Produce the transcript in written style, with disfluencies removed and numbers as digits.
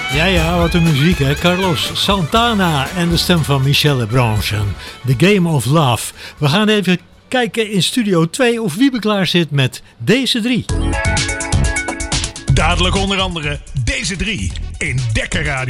Ja, wat een muziek hè. Carlos Santana en de stem van Michel Lebranche. The Game of Love. We gaan even kijken in Studio 2 of Wiebe klaar zit met deze 3. Dadelijk onder andere deze 3 in Dekkerradio.